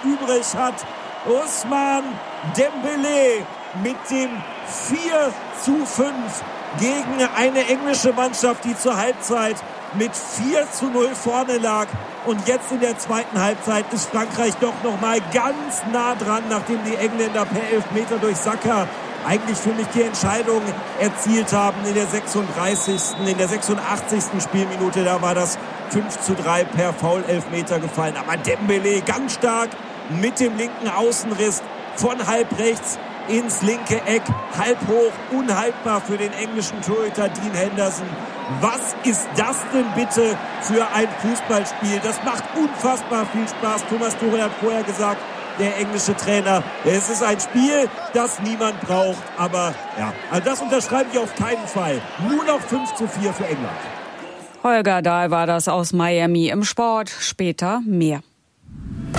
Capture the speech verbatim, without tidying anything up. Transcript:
übrig hat. Ousmane Dembélé mit dem vier zu fünf gegen eine englische Mannschaft, die zur Halbzeit mit vier zu null vorne lag. Und jetzt in der zweiten Halbzeit ist Frankreich doch noch mal ganz nah dran, nachdem die Engländer per Elfmeter durch Saka eigentlich für mich die Entscheidung erzielt haben in der sechsunddreißigsten In der sechsundachtzigsten Spielminute, da war das fünf zu drei per Foul-Elfmeter gefallen. Aber Dembélé ganz stark mit dem linken Außenriss von halb rechts ins linke Eck, halb hoch, unhaltbar für den englischen Torhüter Dean Henderson. Was ist das denn bitte für ein Fußballspiel? Das macht unfassbar viel Spaß. Thomas Tuchel hat vorher gesagt, der englische Trainer, es ist ein Spiel, das niemand braucht. Aber ja, also das unterschreibe ich auf keinen Fall. Nur noch fünf zu vier für England. Holger Dahl war das aus Miami im Sport. Später mehr.